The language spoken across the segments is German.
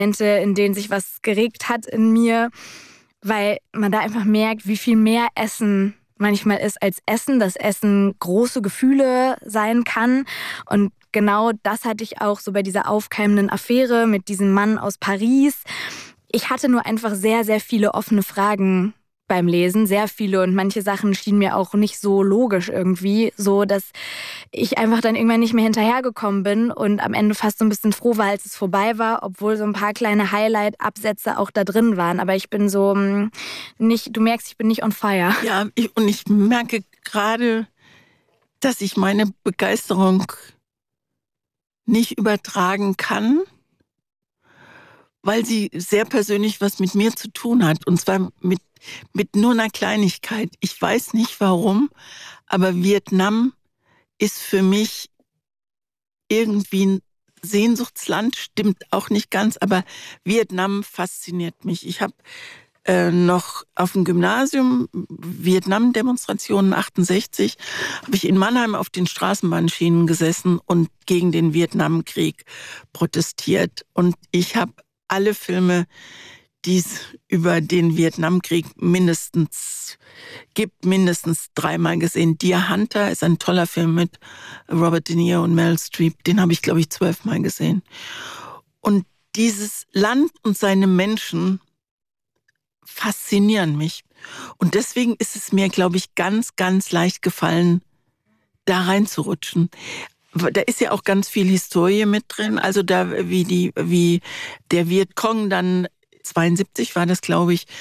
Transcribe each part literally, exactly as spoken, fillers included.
Momente, in denen sich was geregt hat in mir, weil man da einfach merkt, wie viel mehr Essen manchmal ist als Essen, dass Essen große Gefühle sein kann. Und genau das hatte ich auch so bei dieser aufkeimenden Affäre mit diesem Mann aus Paris. Ich hatte nur einfach sehr, sehr viele offene Fragen beim Lesen, sehr viele, und manche Sachen schienen mir auch nicht so logisch irgendwie, so dass ich einfach dann irgendwann nicht mehr hinterhergekommen bin und am Ende fast so ein bisschen froh war, als es vorbei war, obwohl so ein paar kleine Highlight-Absätze auch da drin waren. Aber ich bin so mh, nicht, du merkst, ich bin nicht on fire. Ja, ich, und ich merke gerade, dass ich meine Begeisterung nicht übertragen kann, weil sie sehr persönlich was mit mir zu tun hat. Und zwar mit, mit nur einer Kleinigkeit. Ich weiß nicht warum, aber Vietnam ist für mich irgendwie ein Sehnsuchtsland, stimmt auch nicht ganz, aber Vietnam fasziniert mich. Ich habe äh, noch auf dem Gymnasium Vietnam-Demonstrationen achtundsechzig, habe ich in Mannheim auf den Straßenbahnschienen gesessen und gegen den Vietnamkrieg protestiert. Und ich habe alle Filme, die es über den Vietnamkrieg mindestens gibt, mindestens dreimal gesehen. Deer Hunter ist ein toller Film mit Robert De Niro und Meryl Streep. Den habe ich, glaube ich, zwölfmal gesehen. Und dieses Land und seine Menschen faszinieren mich. Und deswegen ist es mir, glaube ich, ganz, ganz leicht gefallen, da reinzurutschen. Da ist ja auch ganz viel Historie mit drin. Also da, wie die, wie der Vietcong dann zweiundsiebzig war das, glaube ich,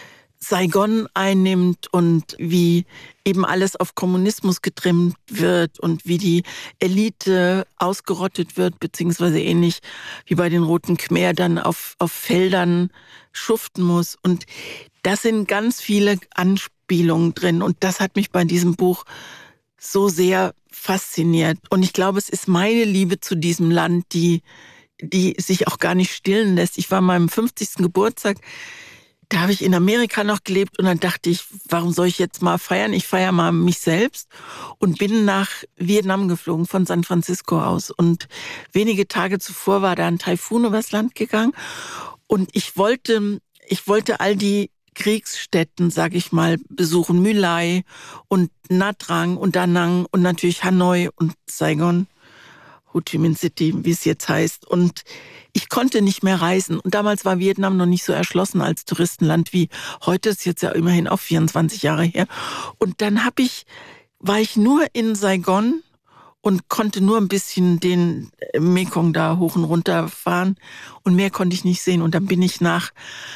Saigon einnimmt und wie eben alles auf Kommunismus getrimmt wird und wie die Elite ausgerottet wird, beziehungsweise ähnlich wie bei den Roten Khmer dann auf, auf Feldern schuften muss. Und das sind ganz viele Anspielungen drin. Und das hat mich bei diesem Buch so sehr fasziniert. Und ich glaube, es ist meine Liebe zu diesem Land, die, die sich auch gar nicht stillen lässt. Ich war an meinem fünfzigsten Geburtstag, da habe ich in Amerika noch gelebt und dann dachte ich, warum soll ich jetzt mal feiern? Ich feiere mal mich selbst und bin nach Vietnam geflogen von San Francisco aus. Und wenige Tage zuvor war da ein Taifun übers Land gegangen und ich wollte, ich wollte all die Kriegsstätten, sag ich mal, besuchen. My Lai und Nha Trang und Da Nang und natürlich Hanoi und Saigon, Ho Chi Minh City, wie es jetzt heißt. Und ich konnte nicht mehr reisen. Und damals war Vietnam noch nicht so erschlossen als Touristenland wie heute. Ist jetzt ja immerhin auch vierundzwanzig Jahre her. Und dann hab ich, war ich nur in Saigon und konnte nur ein bisschen den Mekong da hoch und runter fahren. Und mehr konnte ich nicht sehen. Und dann bin ich nach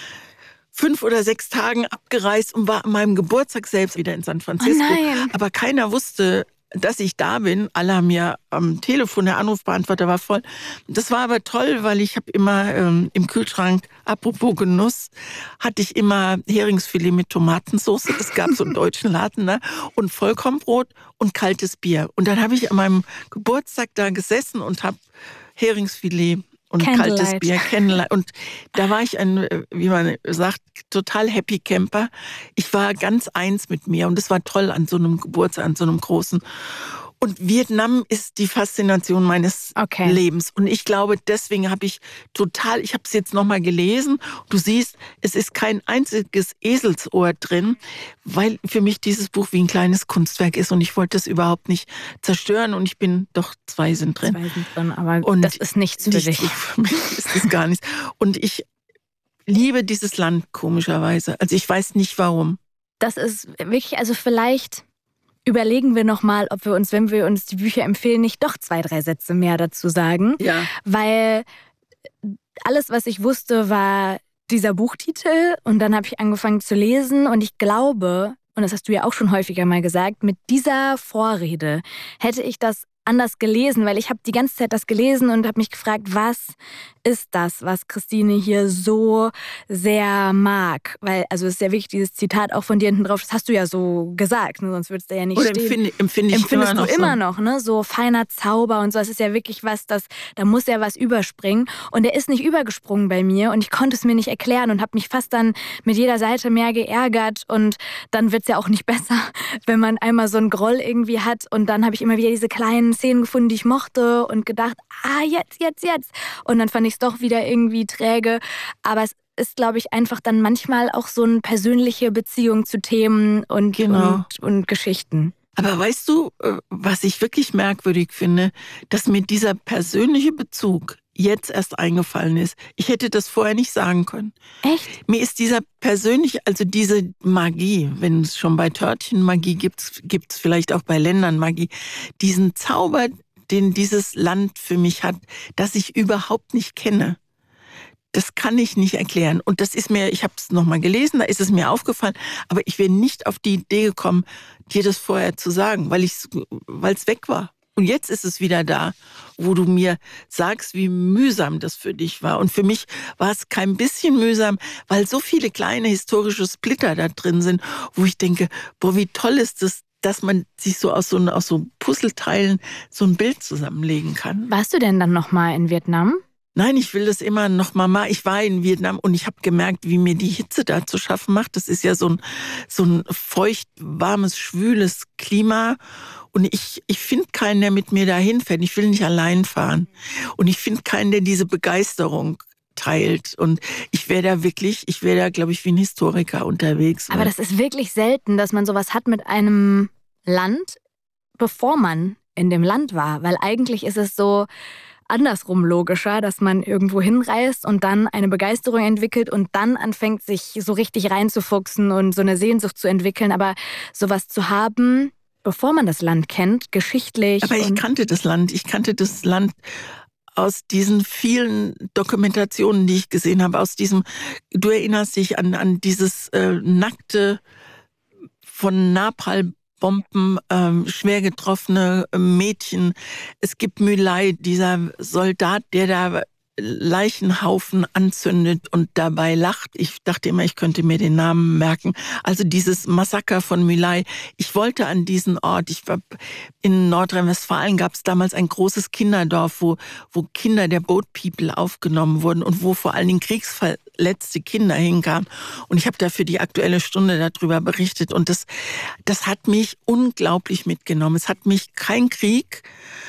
fünf oder sechs Tagen abgereist und war an meinem Geburtstag selbst wieder in San Francisco. Oh nein. Aber keiner wusste, dass ich da bin. Alle haben ja am Telefon, der Anrufbeantworter war voll. Das war aber toll, weil ich habe immer ähm, im Kühlschrank, apropos Genuss, hatte ich immer Heringsfilet mit Tomatensauce. Das gab so einen deutschen Laden, ne? Und Vollkornbrot und kaltes Bier. Und dann habe ich an meinem Geburtstag da gesessen und habe Heringsfilet und Candlelight. kaltes Bier, Candlelight. Und da war ich ein, wie man sagt, total happy Camper. Ich war ganz eins mit mir und es war toll an so einem Geburtstag, an so einem großen. Und Vietnam ist die Faszination meines Okay. Lebens. Und ich glaube, deswegen habe ich total, ich habe es jetzt nochmal gelesen. Du siehst, es ist kein einziges Eselsohr drin, weil für mich dieses Buch wie ein kleines Kunstwerk ist. Und ich wollte es überhaupt nicht zerstören. Und ich bin, doch, zwei sind drin. Zwei sind drin, aber Und das ist nichts für nicht, dich. für mich ist das gar nichts. Und ich liebe dieses Land komischerweise. Also ich weiß nicht warum. Das ist wirklich, also vielleicht überlegen wir nochmal, ob wir uns, wenn wir uns die Bücher empfehlen, nicht doch zwei, drei Sätze mehr dazu sagen. Ja. Weil alles, was ich wusste, war dieser Buchtitel. Und dann habe ich angefangen zu lesen. Und ich glaube, und das hast du ja auch schon häufiger mal gesagt, mit dieser Vorrede hätte ich das anders gelesen, weil ich habe die ganze Zeit das gelesen und habe mich gefragt, was ist das, was Christine hier so sehr mag? Weil, also es ist ja wirklich dieses Zitat auch von dir hinten drauf, das hast du ja so gesagt, ne? Sonst würde es da ja nicht Oder stehen. empfinde, empfinde ich Empfindest immer noch du immer so. noch, ne? So feiner Zauber und so. Das ist ja wirklich was, das, da muss ja was überspringen. Und der ist nicht übergesprungen bei mir und ich konnte es mir nicht erklären und habe mich fast dann mit jeder Seite mehr geärgert. Und dann wird es ja auch nicht besser, wenn man einmal so einen Groll irgendwie hat. Und dann habe ich immer wieder diese kleinen schon Szenen gefunden, die ich mochte und gedacht, ah, jetzt, jetzt, jetzt. Und dann fand ich es doch wieder irgendwie träge. Aber es ist, glaube ich, einfach dann manchmal auch so eine persönliche Beziehung zu Themen und, Genau. und, und Geschichten. Aber weißt du, was ich wirklich merkwürdig finde, dass mir dieser persönliche Bezug jetzt erst eingefallen ist. Ich hätte das vorher nicht sagen können. Echt? Mir ist dieser persönliche, also diese Magie, wenn es schon bei Törtchen Magie gibt, gibt es vielleicht auch bei Ländern Magie, diesen Zauber, den dieses Land für mich hat, das ich überhaupt nicht kenne. Das kann ich nicht erklären. Und das ist mir, ich habe es nochmal gelesen, da ist es mir aufgefallen, aber ich wäre nicht auf die Idee gekommen, dir das vorher zu sagen, weil es weg war. Und jetzt ist es wieder da, wo du mir sagst, wie mühsam das für dich war. Und für mich war es kein bisschen mühsam, weil so viele kleine historische Splitter da drin sind, wo ich denke, boah, wie toll ist das, dass man sich so aus so, aus so Puzzleteilen so ein Bild zusammenlegen kann. Warst du denn dann nochmal in Vietnam? Nein, ich will das immer noch mal mal. Ich war in Vietnam und ich habe gemerkt, wie mir die Hitze da zu schaffen macht. Das ist ja so ein, so ein feucht, warmes, schwüles Klima. Und ich, ich finde keinen, der mit mir dahin fährt. Ich will nicht allein fahren. Und ich finde keinen, der diese Begeisterung teilt. Und ich wäre da wirklich, ich wäre da, glaube ich, wie ein Historiker unterwegs. Aber das ist wirklich selten, dass man sowas hat mit einem Land, bevor man in dem Land war. Weil eigentlich ist es so andersrum logischer, dass man irgendwo hinreist und dann eine Begeisterung entwickelt und dann anfängt, sich so richtig reinzufuchsen und so eine Sehnsucht zu entwickeln. Aber sowas zu haben, bevor man das Land kennt, geschichtlich. Aber ich kannte das Land. Ich kannte das Land aus diesen vielen Dokumentationen, die ich gesehen habe. Aus diesem, du erinnerst dich an, an dieses äh, nackte, von Napalm Bomben, ähm, schwer getroffene Mädchen. Es gibt My Lai, dieser Soldat, der da Leichenhaufen anzündet und dabei lacht. Ich dachte immer, ich könnte mir den Namen merken. Also dieses Massaker von My Lai. Ich wollte an diesen Ort. Ich war in Nordrhein-Westfalen, gab es damals ein großes Kinderdorf, wo, wo Kinder der Boat People aufgenommen wurden und wo vor allen Dingen kriegsverletzte Kinder hinkamen. Und ich habe da für die Aktuelle Stunde darüber berichtet. Und das, das hat mich unglaublich mitgenommen. Es hat mich kein Krieg,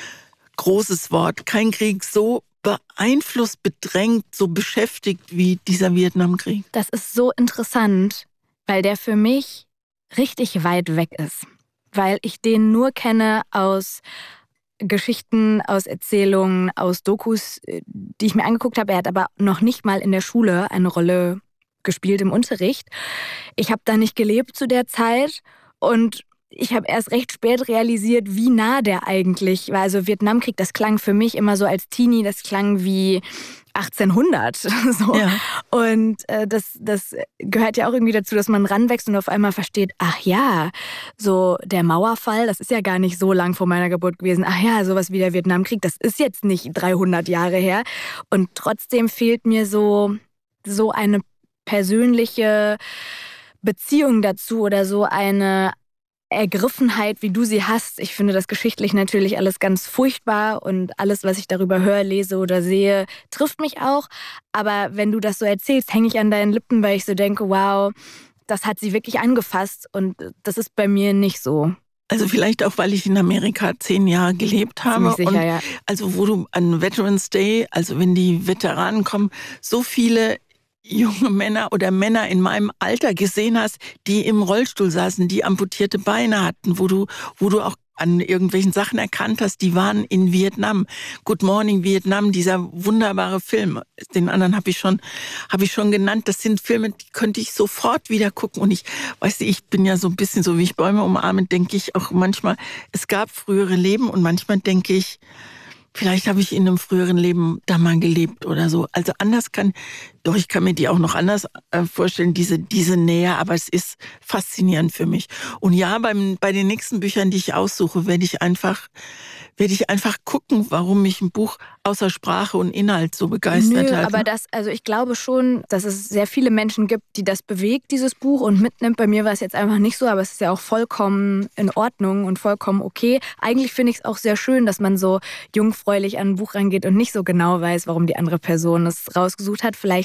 großes Wort, kein Krieg so beeinflusst, bedrängt, so beschäftigt wie dieser Vietnamkrieg. Das ist so interessant, weil der für mich richtig weit weg ist. Weil ich den nur kenne aus Geschichten, aus Erzählungen, aus Dokus, die ich mir angeguckt habe. Er hat aber noch nicht mal in der Schule eine Rolle gespielt im Unterricht. Ich habe da nicht gelebt zu der Zeit und ich habe erst recht spät realisiert, wie nah der eigentlich war. Also Vietnamkrieg, das klang für mich immer so als Teenie, das klang wie achtzehnhundert. So. Ja. Und äh, das, das gehört ja auch irgendwie dazu, dass man ranwächst und auf einmal versteht, ach ja, so der Mauerfall, das ist ja gar nicht so lang vor meiner Geburt gewesen. Ach ja, sowas wie der Vietnamkrieg, das ist jetzt nicht dreihundert Jahre her. Und trotzdem fehlt mir so, so eine persönliche Beziehung dazu oder so eine Ergriffenheit, wie du sie hast. Ich finde das geschichtlich natürlich alles ganz furchtbar und alles, was ich darüber höre, lese oder sehe, trifft mich auch. Aber wenn du das so erzählst, hänge ich an deinen Lippen, weil ich so denke, wow, das hat sie wirklich angefasst und das ist bei mir nicht so. Also vielleicht auch, weil ich in Amerika zehn Jahre gelebt habe. Ziemlich sicher, und ja. Also wo du an Veterans Day, also wenn die Veteranen kommen, so viele junge Männer oder Männer in meinem Alter gesehen hast, die im Rollstuhl saßen, die amputierte Beine hatten, wo du, wo du auch an irgendwelchen Sachen erkannt hast, die waren in Vietnam. Good Morning Vietnam, dieser wunderbare Film. Den anderen habe ich schon, habe ich schon genannt. Das sind Filme, die könnte ich sofort wieder gucken. Und ich, weißt du, ich bin ja so ein bisschen so, wie ich Bäume umarme, denke ich auch manchmal, es gab frühere Leben und manchmal denke ich, vielleicht habe ich in einem früheren Leben da mal gelebt oder so. Also anders kann, doch ich kann mir die auch noch anders äh, vorstellen, diese, diese Nähe, aber es ist faszinierend für mich. Und ja, beim, bei den nächsten Büchern, die ich aussuche, werde ich einfach, werde ich einfach gucken, warum mich ein Buch außer Sprache und Inhalt so begeistert Nö, hat. aber das, also ich glaube schon, dass es sehr viele Menschen gibt, die das bewegt, dieses Buch, und mitnimmt. Bei mir war es jetzt einfach nicht so, aber es ist ja auch vollkommen in Ordnung und vollkommen okay. Eigentlich finde ich es auch sehr schön, dass man so jungfräulich an ein Buch rangeht und nicht so genau weiß, warum die andere Person es rausgesucht hat. Vielleicht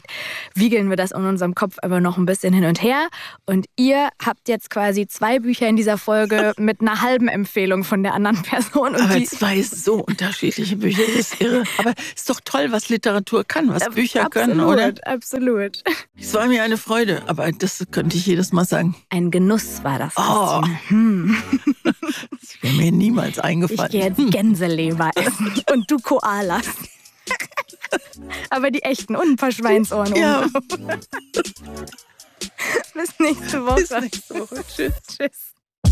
wiegeln wir das in unserem Kopf aber noch ein bisschen hin und her. Und ihr habt jetzt quasi zwei Bücher in dieser Folge mit einer halben Empfehlung von der anderen Person. Und aber die zwei so unterschiedliche Bücher, das ist irre. Aber es ist doch toll, was Literatur kann, was Bücher absolut, können, oder? Absolut. Es war mir eine Freude, aber das könnte ich jedes Mal sagen. Ein Genuss war das. Oh. Hm. Das wäre mir niemals eingefallen. Ich gehe jetzt Gänseleber essen und du Koalas. Aber die echten und ein paar Schweinsohren ja. oben. Bis nächste Woche. Bis nächste Woche. Tschüss. Tschüss.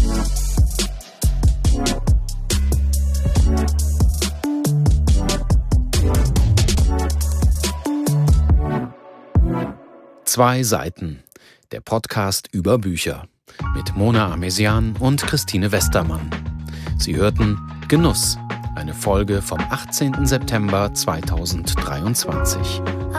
Zwei Seiten. Der Podcast über Bücher. Mit Mona Amesian und Christine Westermann. Sie hörten Genuss. Eine Folge vom achtzehnten September zweitausenddreiundzwanzig.